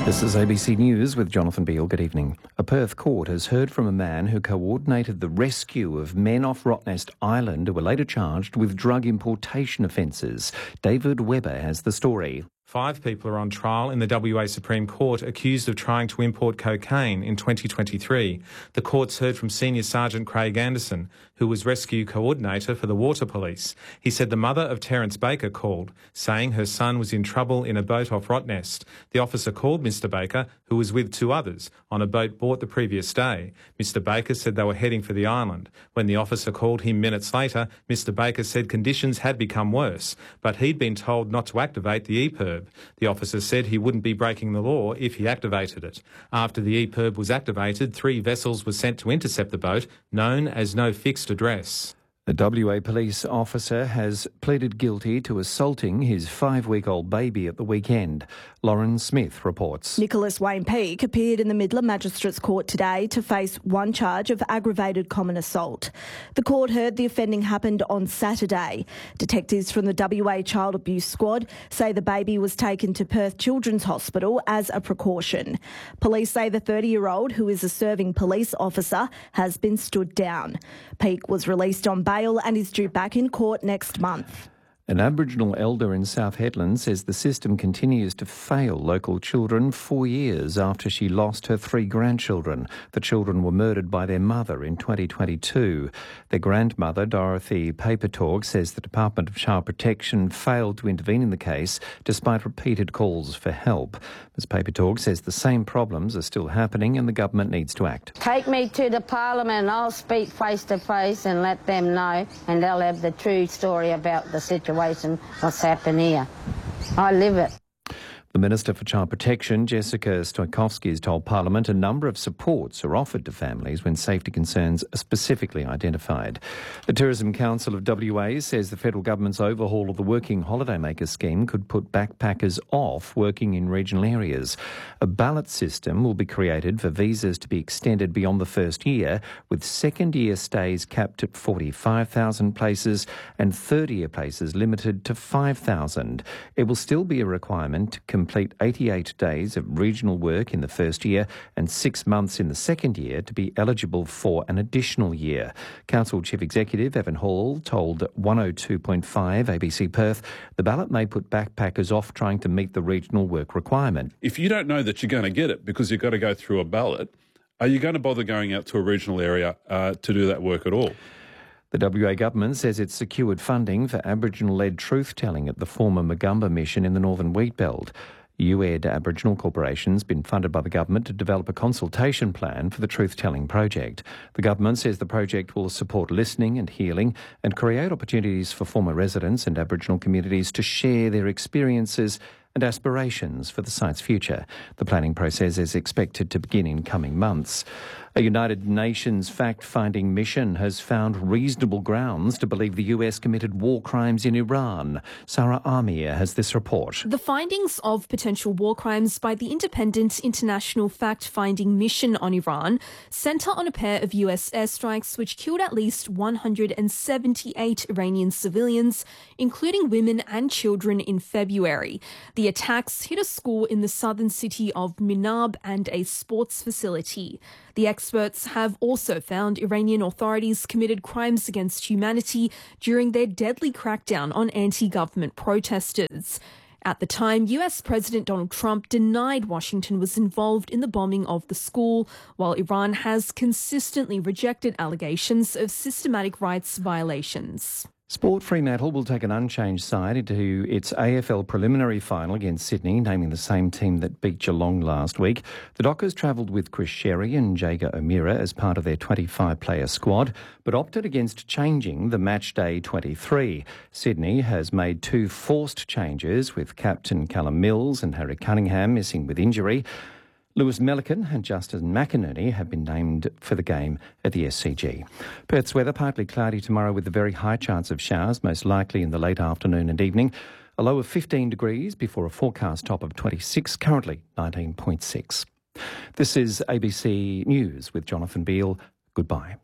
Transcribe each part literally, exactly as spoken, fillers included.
This is A B C News with Jonathan Beale. Good evening. A Perth court has heard from a man who coordinated the rescue of men off Rottnest Island who were later charged with drug importation offences. David Webber has the story. Five people are on trial in the W A Supreme Court accused of trying to import cocaine in twenty twenty-three. The court's heard from Senior Sergeant Craig Anderson, who was rescue coordinator for the Water Police. He said the mother of Terence Baker called, saying her son was in trouble in a boat off Rottnest. The officer called Mister Baker, who was with two others, on a boat bought the previous day. Mister Baker said they were heading for the island. When the officer called him minutes later, Mister Baker said conditions had become worse, but he'd been told not to activate the E P I R B. The officer said he wouldn't be breaking the law if he activated it. After the E P I R B was activated, three vessels were sent to intercept the boat, known as No Fixed Address. The W A police officer has pleaded guilty to assaulting his five-week-old baby at the weekend. Lauren Smith reports. Nicholas Wayne Peake appeared in the Midland Magistrates Court today to face one charge of aggravated common assault. The court heard the offending happened on Saturday. Detectives from the W A Child Abuse Squad say the baby was taken to Perth Children's Hospital as a precaution. Police say the thirty-year-old, who is a serving police officer, has been stood down. Peake was released on bail and is due back in court next month. An Aboriginal elder in South Hedland says the system continues to fail local children four years after she lost her three grandchildren. The children were murdered by their mother in twenty twenty-two. Their grandmother, Dorothy Papertalk, says the Department of Child Protection failed to intervene in the case despite repeated calls for help. Miz Papertalk says the same problems are still happening and the government needs to act. Take me to the Parliament and I'll speak face to face and let them know, and they'll have the true story about the situation. What's happened here. I live it. The Minister for Child Protection, Jessica Stoikovsky, has told Parliament a number of supports are offered to families when safety concerns are specifically identified. The Tourism Council of W A says the federal government's overhaul of the Working Holidaymaker scheme could put backpackers off working in regional areas. A ballot system will be created for visas to be extended beyond the first year, with second-year stays capped at forty-five thousand places and third-year places limited to five thousand. It will still be a requirement to complete eighty-eight days of regional work in the first year and six months in the second year to be eligible for an additional year. Council Chief Executive Evan Hall told one oh two point five A B C Perth the ballot may put backpackers off trying to meet the regional work requirement. If you don't know that you're going to get it because you've got to go through a ballot, are you going to bother going out to a regional area uh, to do that work at all? The W A government says it's secured funding for Aboriginal-led truth-telling at the former Magumba mission in the Northern Wheatbelt. U E D Aboriginal Corporation's been funded by the government to develop a consultation plan for the truth-telling project. The government says the project will support listening and healing and create opportunities for former residents and Aboriginal communities to share their experiences and aspirations for the site's future. The planning process is expected to begin in coming months. A United Nations fact-finding mission has found reasonable grounds to believe the U S committed war crimes in Iran. Sarah Amir has this report. The findings of potential war crimes by the Independent International Fact-Finding Mission on Iran centre on a pair of U S airstrikes which killed at least one hundred seventy-eight Iranian civilians, including women and children, in February. The attacks hit a school in the southern city of Minab and a sports facility. The experts have also found Iranian authorities committed crimes against humanity during their deadly crackdown on anti-government protesters. At the time, U S President Donald Trump denied Washington was involved in the bombing of the school, while Iran has consistently rejected allegations of systematic rights violations. Sport Fremantle will take an unchanged side into its A F L preliminary final against Sydney, naming the same team that beat Geelong last week. The Dockers travelled with Chris Sherry and Jager O'Meara as part of their twenty-five player squad, but opted against changing the match day twenty-three. Sydney has made two forced changes, with captain Callum Mills and Harry Cunningham missing with injury. Lewis Melican and Justin McInerney have been named for the game at the S C G. Perth's weather, partly cloudy tomorrow with a very high chance of showers, most likely in the late afternoon and evening. A low of fifteen degrees before a forecast top of twenty-six, currently nineteen point six. This is A B C News with Jonathan Beale. Goodbye.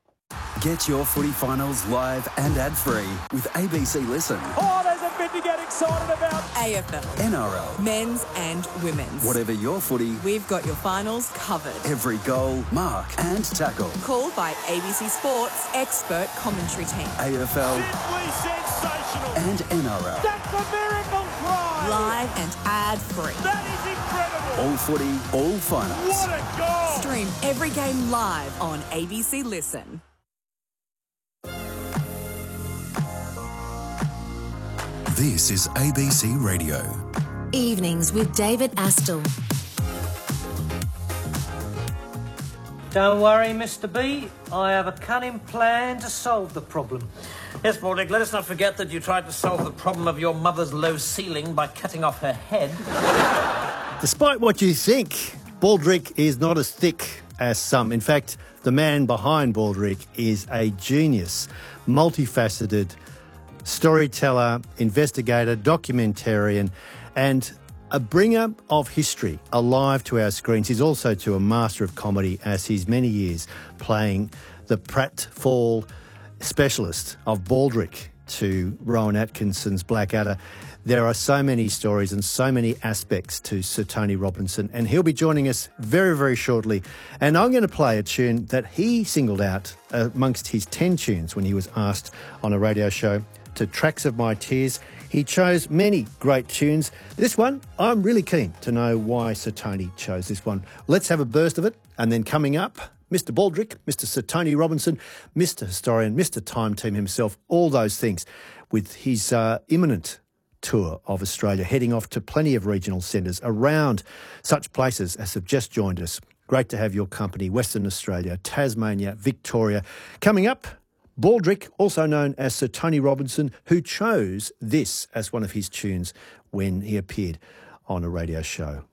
Get your footy finals live and ad-free with A B C Listen. Oh, there's a bit to get excited. excited about? A F L, N R L, men's and women's. Whatever your footy, we've got your finals covered. Every goal, mark and tackle. Called by A B C Sport's expert commentary team. A F L. Simply sensational. And N R L. That's a miracle try. Live and ad-free. That is incredible. All footy, all finals. What a goal. Stream every game live on A B C Listen. This is A B C Radio. Evenings with David Astle. Don't worry, Mister B. I have a cunning plan to solve the problem. Yes, Baldrick, let us not forget that you tried to solve the problem of your mother's low ceiling by cutting off her head. Despite what you think, Baldrick is not as thick as some. In fact, the man behind Baldrick is a genius, multifaceted storyteller, investigator, documentarian, and a bringer of history alive to our screens. He's also to a master of comedy, as he's many years playing the pratfall specialist of Baldrick to Rowan Atkinson's Blackadder. There are so many stories and so many aspects to Sir Tony Robinson, and he'll be joining us very, very shortly. And I'm going to play a tune that he singled out amongst his ten tunes when he was asked on a radio show to Tracks of My Tears. He chose many great tunes. This one, I'm really keen to know why Sir Tony chose this one. Let's have a burst of it. And then coming up, Mister Baldrick, Mister Sir Tony Robinson, Mister Historian, Mister Time Team himself, all those things with his uh, imminent tour of Australia, heading off to plenty of regional centres around such places as have just joined us. Great to have your company, Western Australia, Tasmania, Victoria. Coming up, Baldrick, also known as Sir Tony Robinson, who chose this as one of his tunes when he appeared on a radio show.